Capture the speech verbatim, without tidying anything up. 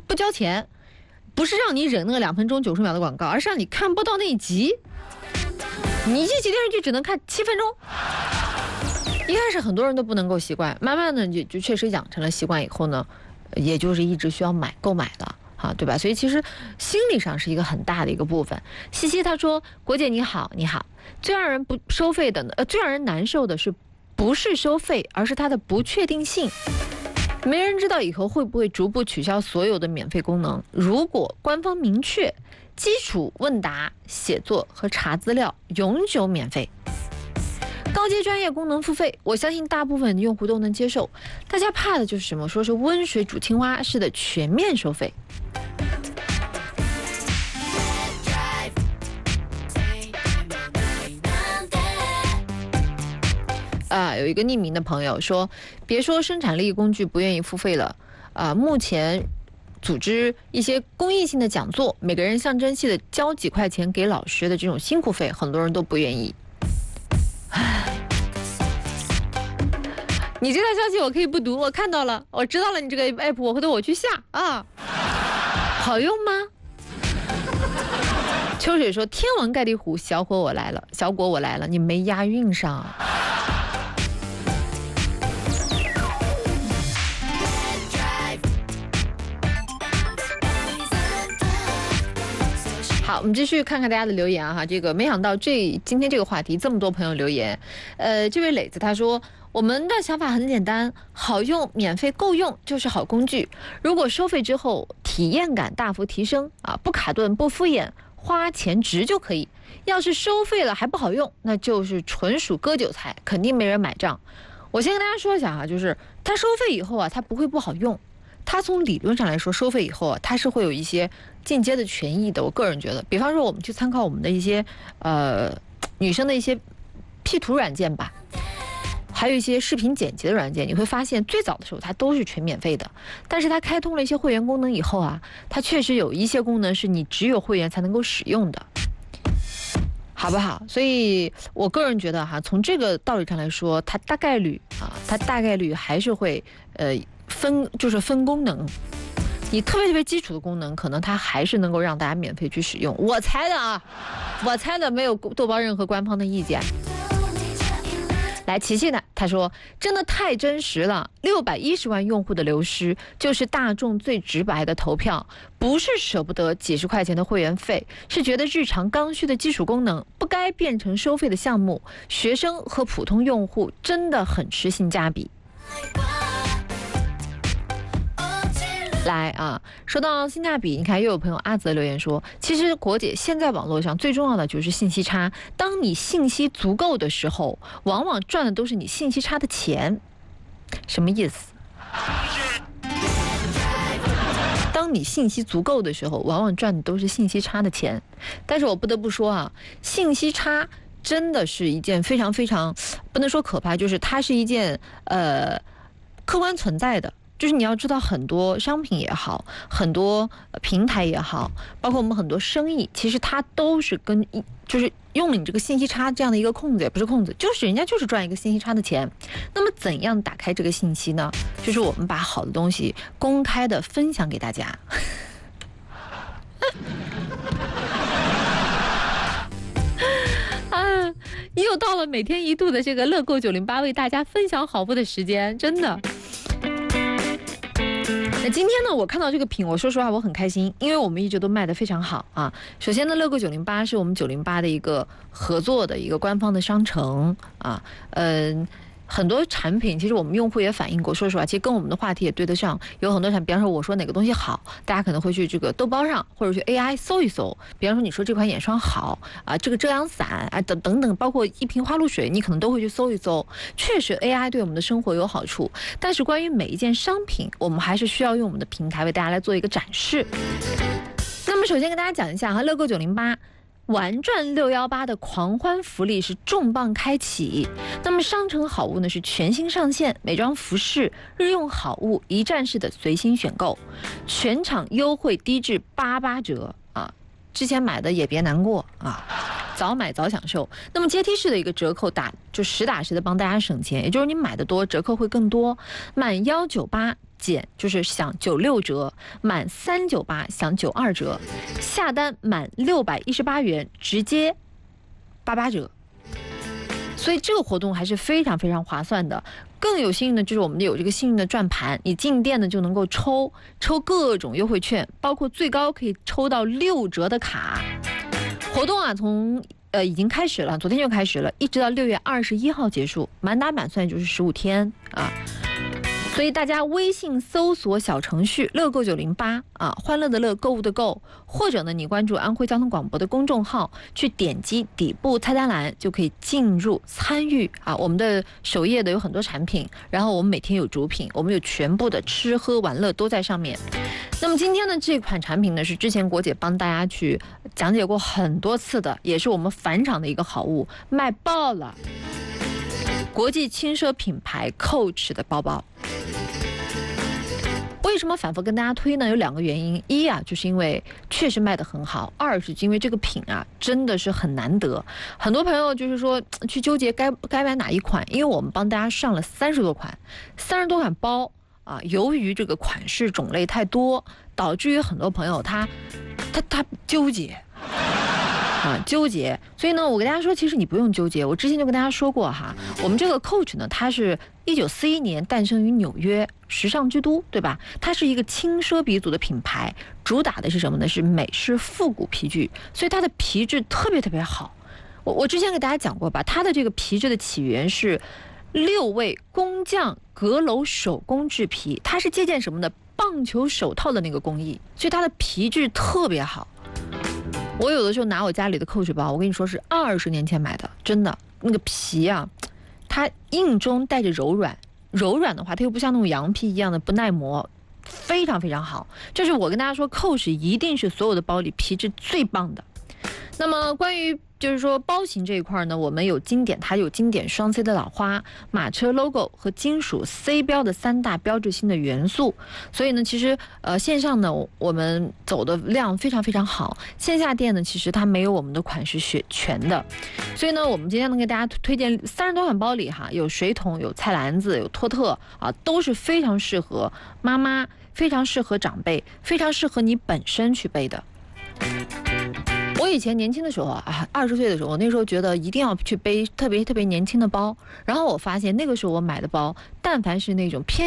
不交钱，不是让你忍那个两分钟九十秒的广告，而是让你看不到那一集。你一集电视剧只能看七分钟。一开始很多人都不能够习惯，慢慢的就就确实养成了习惯以后呢，也就是一直需要买购买了啊，对吧？所以其实心理上是一个很大的一个部分。西西他说：“国姐你好，你好。最让人不收费的呢，呃，最让人难受的是不是收费，而是它的不确定性。没人知道以后会不会逐步取消所有的免费功能。如果官方明确，基础问答、写作和查资料永久免费。”高阶专业功能付费，我相信大部分用户都能接受。大家怕的就是什么？说是温水煮青蛙式的全面收费。啊，有一个匿名的朋友说，别说生产力工具不愿意付费了，啊，目前组织一些公益性的讲座，每个人象征性的交几块钱给老师的这种辛苦费，很多人都不愿意。你这条消息我可以不读，我看到了，我知道了，你这个 app 我回头我去下啊，好用吗？秋水说天王盖地虎，小伙我来了，小果我来了，你没押韵上。好，我们继续看看大家的留言啊哈，这个没想到这今天这个话题这么多朋友留言，呃，这位磊子他说，我们的想法很简单，好用、免费够用就是好工具。如果收费之后体验感大幅提升啊，不卡顿、不敷衍，花钱值就可以。要是收费了还不好用，那就是纯属割韭菜，肯定没人买账。我先跟大家说一下啊，就是它收费以后啊，它不会不好用。它从理论上来说，收费以后啊，它是会有一些进阶的权益的。我个人觉得，比方说我们去参考我们的一些呃女生的一些 P 图软件吧，还有一些视频剪辑的软件，你会发现最早的时候它都是全免费的，但是它开通了一些会员功能以后啊，它确实有一些功能是你只有会员才能够使用的，好不好？所以我个人觉得哈，从这个道理上来说，它大概率啊，它大概率还是会呃分，就是分功能。你特别特别基础的功能，可能它还是能够让大家免费去使用。我猜的啊，我猜的，没有豆包任何官方的意见。来，琪琪呢？他说：“真的太真实了，六百一十万用户的流失，就是大众最直白的投票，不是舍不得几十块钱的会员费，是觉得日常刚需的基础功能不该变成收费的项目。学生和普通用户真的很吃性价比。”来啊，说到性价比，你看又有朋友阿泽留言说，其实国姐现在网络上最重要的就是信息差，当你信息足够的时候，往往赚的都是你信息差的钱。什么意思？当你信息足够的时候，往往赚的都是信息差的钱。但是我不得不说啊，信息差真的是一件非常非常不能说可怕，就是它是一件呃客观存在的。就是你要知道，很多商品也好，很多平台也好，包括我们很多生意，其实它都是跟就是用了你这个信息差这样的一个空子，也不是空子，就是人家就是赚一个信息差的钱。那么怎样打开这个信息呢？就是我们把好的东西公开的分享给大家。啊，又到了每天一度的这个乐购九零八为大家分享好物的时间，真的。那今天呢，我看到这个品，我说实话我很开心，因为我们一直都卖得非常好啊。首先呢，乐购九零八是我们九零八的一个合作的一个官方的商城啊，嗯。很多产品其实我们用户也反映过，说实话其实跟我们的话题也对得上，有很多产品，比方说我说哪个东西好，大家可能会去这个豆包上或者去 A I 搜一搜，比方说你说这款眼霜好啊，这个遮阳伞啊等等等，包括一瓶花露水，你可能都会去搜一搜。确实 A I 对我们的生活有好处，但是关于每一件商品，我们还是需要用我们的平台为大家来做一个展示。那么首先跟大家讲一下哈，乐购九零八玩转六一八的狂欢福利是重磅开启，那么商城好物呢是全新上线，美妆服饰、日用好物一站式的随心选购，全场优惠低至八八折啊！之前买的也别难过啊，早买早享受。那么阶梯式的一个折扣打就实打实的帮大家省钱，也就是你买的多，折扣会更多。满幺九八减就是享九六折，满三九八享九二折，下单满六百一十八元直接八八折。所以这个活动还是非常非常划算的。更有幸运的就是我们有这个幸运的转盘，你进店呢就能够抽抽各种优惠券，包括最高可以抽到六折的卡。活动啊从呃已经开始了，昨天就开始了，一直到六月二十一号结束，满打满算就是十五天啊。所以大家微信搜索小程序乐购九零八啊，欢乐的乐，购物的购，或者呢你关注安徽交通广播的公众号，去点击底部菜单栏就可以进入参与啊。我们的首页的有很多产品，然后我们每天有主品，我们有全部的吃喝玩乐都在上面。那么今天的这款产品呢，是之前国姐帮大家去讲解过很多次的，也是我们返场的一个好物，卖爆了。国际轻奢品牌 Coach 的包包。为什么反复跟大家推呢？有两个原因，一啊，就是因为确实卖得很好；二是因为这个品啊，真的是很难得。很多朋友就是说去纠结该该买哪一款，因为我们帮大家上了三十多款，三十多款包啊，由于这个款式种类太多，导致于很多朋友他他他纠结。啊，纠结，所以呢，我跟大家说，其实你不用纠结。我之前就跟大家说过哈，我们这个 Coach 呢，它是一九四一年诞生于纽约，时尚之都，对吧？它是一个轻奢鼻祖的品牌，主打的是什么呢？是美式复古皮具，所以它的皮质特别特别好。我我之前给大家讲过吧，它的这个皮质的起源是六位工匠阁楼手工制皮，它是借鉴什么呢？棒球手套的那个工艺，所以它的皮质特别好。我有的时候拿我家里的 Coach 包，我跟你说是二十年前买的，真的那个皮啊，它硬中带着柔软，柔软的话它又不像那种羊皮一样的不耐磨，非常非常好。这是我跟大家说 Coach 一定是所有的包里皮质最棒的。那么关于就是说包型这一块呢，我们有经典，它有经典双 C 的老花、马车 logo 和金属 C 标的三大标志性的元素。所以呢，其实呃线上呢我们走的量非常非常好，线下店呢其实它没有我们的款式选全的。所以呢，我们今天能给大家推荐三十多款包里哈，有水桶、有菜篮子、有托特啊，都是非常适合妈妈、非常适合长辈、非常适合你本身去背的。我以前年轻的时候啊，二十岁的时候，我那时候觉得一定要去背特别特别年轻的包，然后我发现那个时候我买的包，但凡是那种偏